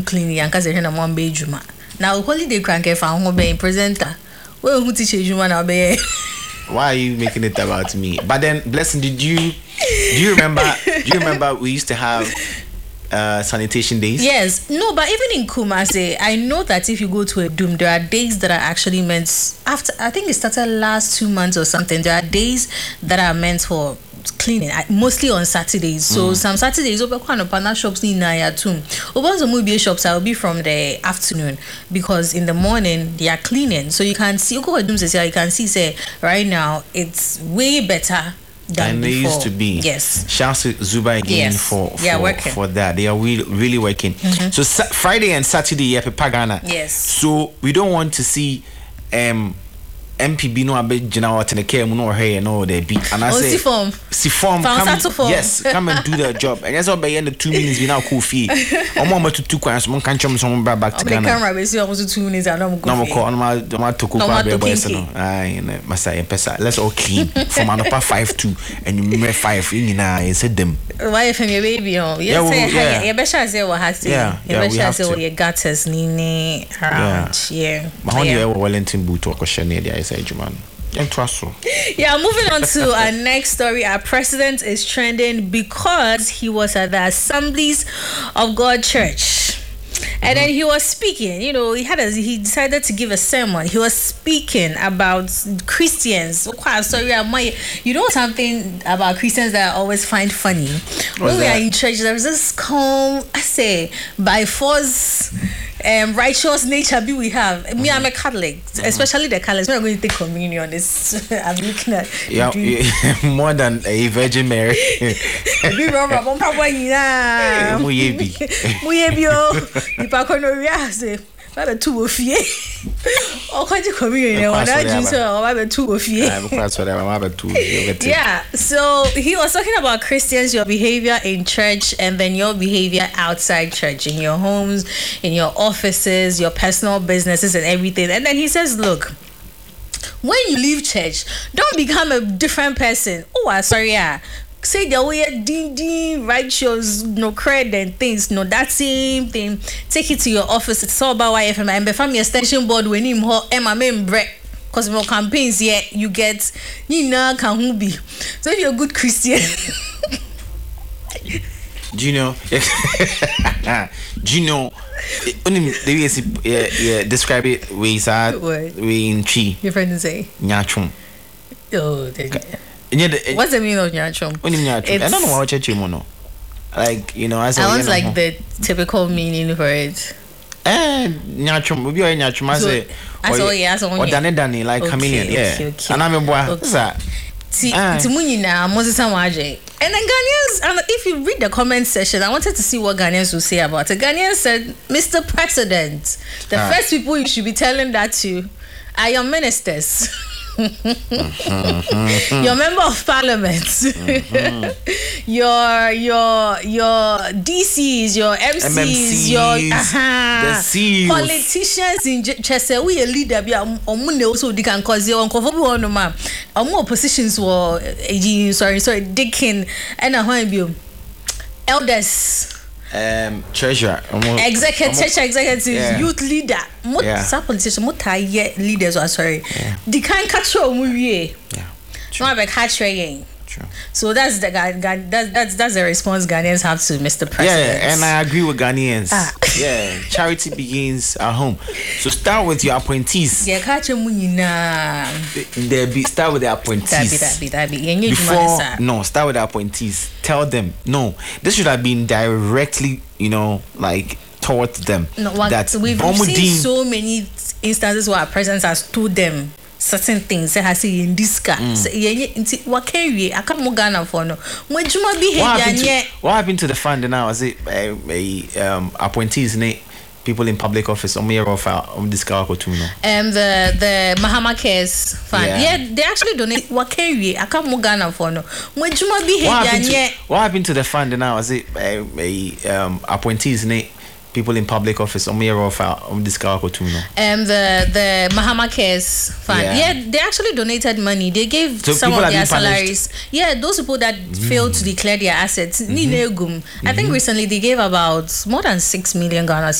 room cleaning and cause na one bedroom. Now holiday crank found home being presenter. Well, who teach you now be? Why are you making it about me? But then, Blessing, do you remember we used to have sanitation days? Yes. No, but even in Kumasi, I know that if you go to a doom, there are days that are actually meant after. I think it started last 2 months or something. There are days that are meant for cleaning, mostly on Saturdays. So some Saturdays, over kind of partner shops in Naya too. Over some movie shops, I will be from the afternoon because in the morning they are cleaning. So you can see, you go to dooms, you can see, say right now it's way better than they before. used to be. Yes. Shouts to Zuba again for that. They are really working. So Friday and Saturday, yeah, Pagana. Yes. So we don't want to see MPB no abe jina what ne care mu no here no they be and I say si form come yes come and do the job and yes obey in the 2 minutes we now cool fee omo ma tutu kwan so mon kan chom so mon bra back to Ghana camera be see almost 2 minutes and no go no ko on ma to cook kwa be boys no ai masa pesa let's all clean from anopa 5 to and you me 5 in na said them why from your baby oh yes say you be sure say what has to you be sure say your gutters ni around yeah ma hon you Wellington boot or question there is yeah, moving on to our next story. Our president is trending because he was at the Assemblies of God Church. And then he was speaking, you know, he decided to give a sermon. He was speaking about Christians. You know something about Christians that I always find funny? When we are in church, there's this calm, I say, by force, righteous nature we have. Me, I'm a Catholic, especially the Catholics. We're going to take communion. I'm looking at more than a Virgin Mary. About 2 of you. Oh, quite a communion. About 2 of you. Yeah, so he was talking about Christians, your behavior in church, and then your behavior outside church, in your homes, in your offices, your personal businesses, and everything. And then he says, look, when you leave church, don't become a different person. Oh, sorry, say the way ding righteous no credit and things no that same thing take it to your office. It's all about YFM and before extension board when him ho break because more campaigns here you get Nina can be so if you're a good Christian do you know only the way describe it we in chi your friend say nyachum what's the meaning of nyachum? I don't know what church you know. Like, you know, I want like the typical meaning for it. Nyachum, we be nyachum I say. Or Danny like chameleon, yeah. And I'm a boy. Timunina, Moses Amaje. And then Ghanaians, and if you read the comment section, I wanted to see what Ghanaians will say about it. Ghanaians said, Mr. President, the first people you should be telling that to are your ministers. Your member of parliament, your DCs, your MCs, your the CEOs. Politicians in Chester. We a leader be also they can cause your more positions were sorry Dickin and a elders. Treasurer, executives, youth leader, politician, leaders. The kind catch movie. No, but catch True. So that's the that's the response Ghanaians have to Mr. President. Yeah, and I agree with Ghanaians. Yeah, charity begins at home. So start with your appointees. Yeah, catch start with the appointees. Start with the appointees. Tell them this should have been directly, like towards them. We've seen so many instances where our president has told them certain things that has in this car. What can we? I can't Ghana for no. What happened to the fund now? Was it appointees? People in public office this car the Mahama Cares Fund. Yeah, they actually donate. What can we? I can't Ghana for no. What happened to the fund now? Was it appointees? People in public office this car the Mahama Cares Fund. Yeah, they actually donated money. They gave some of their salaries. Yeah, those people that failed to declare their assets. I think recently they gave about more than 6 million Ghana